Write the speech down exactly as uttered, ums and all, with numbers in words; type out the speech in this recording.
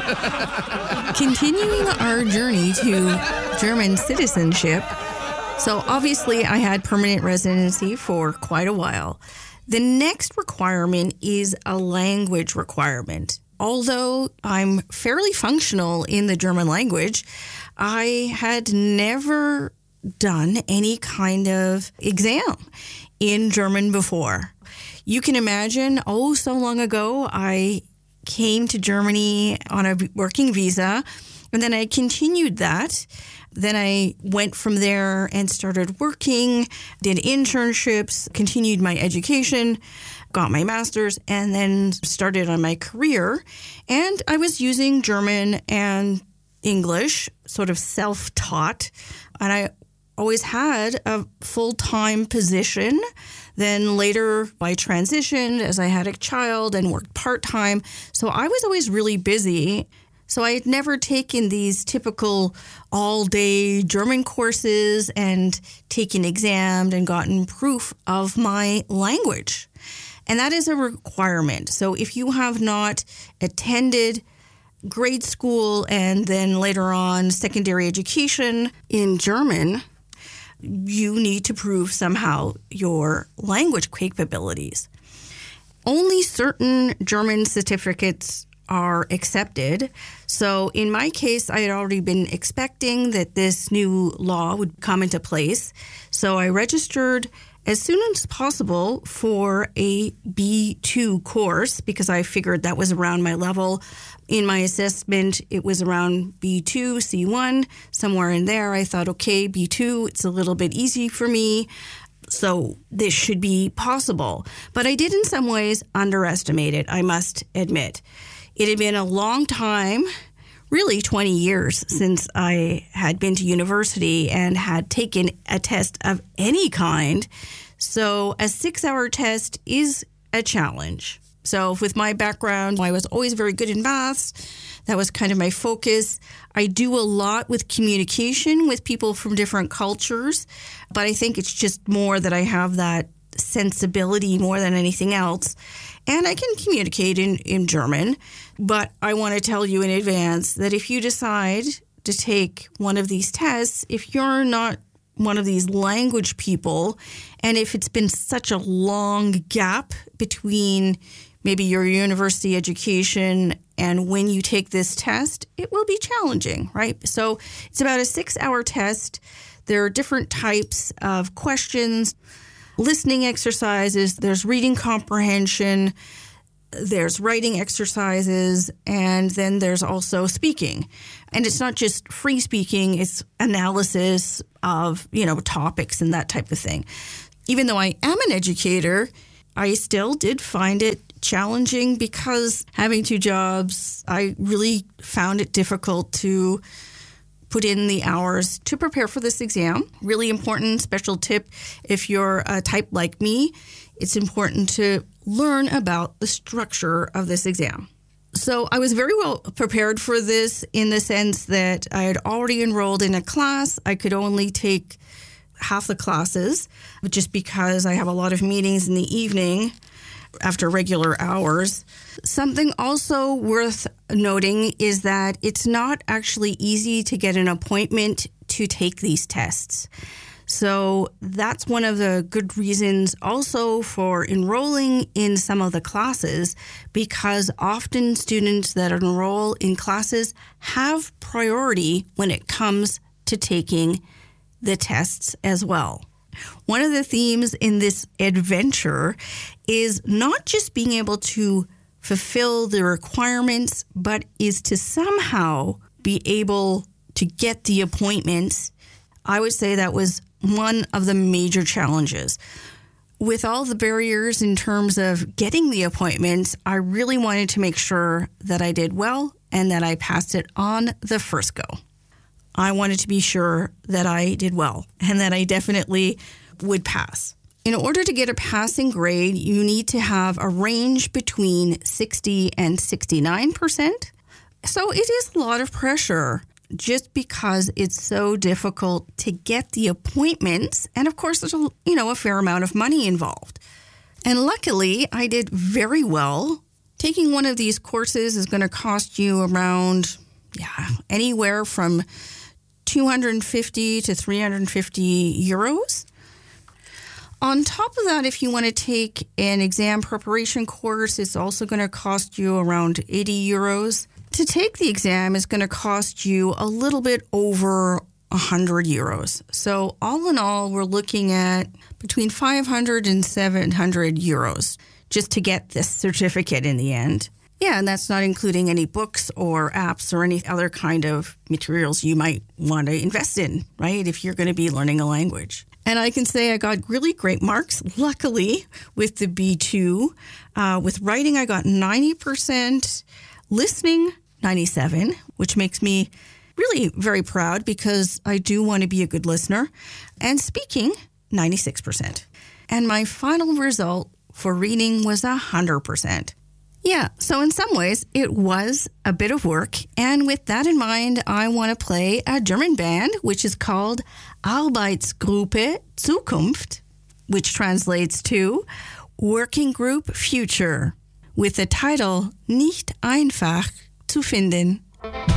Continuing our journey to German citizenship, so obviously I had permanent residency for quite a while. The next requirement is a language requirement. Although I'm fairly functional in the German language, I had never done any kind of exam in German before. You can imagine, oh, so long ago, I came to Germany on a working visa, and then I continued that. Then I went from there and started working, did internships, continued my education, got my master's, and then started on my career. And I was using German and English, sort of self-taught, and I always had a full-time position. Then later I transitioned as I had a child and worked part-time. So I was always really busy. So I had never taken these typical all-day German courses and taken exams and gotten proof of my language. And that is a requirement. So if you have not attended grade school and then later on secondary education in German, you need to prove somehow your language capabilities. Only certain German certificates are accepted. So in my case, I had already been expecting that this new law would come into place. So I registered as soon as possible for a B two course because I figured that was around my level. In my assessment, it was around B two, C one, somewhere in there. I thought, okay, B two, it's a little bit easy for me. So this should be possible. But I did in some ways underestimate it, I must admit. It had been a long time, really twenty years, since I had been to university and had taken a test of any kind. So a six-hour test is a challenge. So with my background, I was always very good in maths. That was kind of my focus. I do a lot with communication with people from different cultures, but I think it's just more that I have that sensibility more than anything else. And I can communicate in, in German, but I want to tell you in advance that if you decide to take one of these tests, if you're not one of these language people, and if it's been such a long gap between maybe your university education and when you take this test, it will be challenging, right? So it's about a six-hour test. There are different types of questions, listening exercises, there's reading comprehension, there's writing exercises, and then there's also speaking. And it's not just free speaking, it's analysis of, you know, topics and that type of thing. Even though I am an educator, I still did find it challenging because having two jobs, I really found it difficult to put in the hours to prepare for this exam. Really important special tip, if you're a type like me, it's important to learn about the structure of this exam. So I was very well prepared for this in the sense that I had already enrolled in a class. I could only take half the classes just because I have a lot of meetings in the evening after regular hours. Something also worth noting is that it's not actually easy to get an appointment to take these tests. So that's one of the good reasons also for enrolling in some of the classes, because often students that enroll in classes have priority when it comes to taking the tests as well. One of the themes in this adventure is not just being able to fulfill the requirements, but is to somehow be able to get the appointments. I would say that was one of the major challenges. With all the barriers in terms of getting the appointments, I really wanted to make sure that I did well and that I passed it on the first go. I wanted to be sure that I did well and that I definitely would pass. In order to get a passing grade, you need to have a range between sixty and sixty-nine percent. So it is a lot of pressure just because it's so difficult to get the appointments. And of course, there's a, you know, a fair amount of money involved. And luckily, I did very well Taking one of these courses is going to cost you around, yeah, anywhere from two hundred fifty to three hundred fifty euros. On top of that, if you want to take an exam preparation course, it's also going to cost you around eighty euros. To take the exam is going to cost you a little bit over one hundred euros. So all in all, we're looking at between five hundred and seven hundred euros just to get this certificate in the end. Yeah, and that's not including any books or apps or any other kind of materials you might want to invest in, right, if you're going to be learning a language. And I can say I got really great marks, luckily, with the B two. Uh, with writing, I got ninety percent. Listening, ninety-seven, which makes me really very proud because I do want to be a good listener. And speaking, ninety-six percent. And my final result for reading was one hundred percent. Yeah, so in some ways, it was a bit of work. And with that in mind, I want to play a German band, which is called Arbeitsgruppe Zukunft, which translates to Working Group Future, with the title Nicht einfach zu finden.